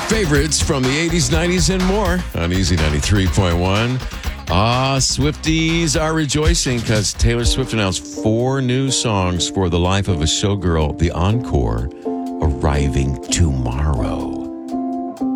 Favorites from the 80s, 90s, and more on Easy 93.1. Swifties are rejoicing because Taylor Swift announced 4 new songs for The Life of a Showgirl, the encore, arriving tomorrow.